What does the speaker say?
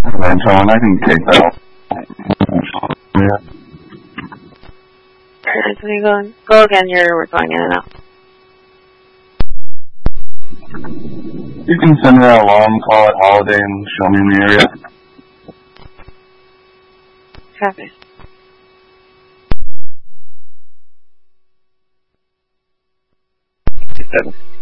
Anton, I can take that. Yeah. Anthony, go again. We're going in and out. You can send her an alarm call at Holiday and show me in the area. Copy.